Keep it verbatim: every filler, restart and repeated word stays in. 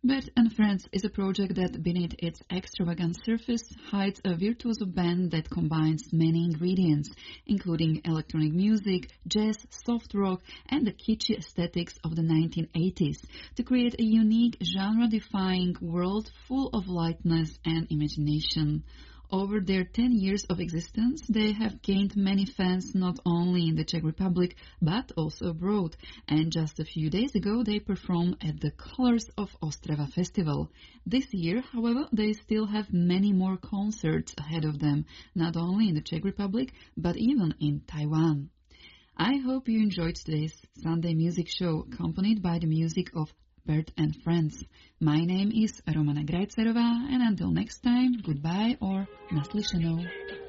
Bert and Friends is a project that, beneath its extravagant surface, hides a virtuoso band that combines many ingredients, including electronic music, jazz, soft rock, and the kitschy aesthetics of the nineteen eighties, to create a unique, genre-defying world full of lightness and imagination. Over their ten years of existence, they have gained many fans not only in the Czech Republic, but also abroad. And just a few days ago, they performed at the Colors of Ostrava Festival. This year, however, they still have many more concerts ahead of them, not only in the Czech Republic, but even in Taiwan. I hope you enjoyed today's Sunday music show, accompanied by the music of Bert and Friends. My name is Romana Grajcerová, and until next time, goodbye or naslyšenou.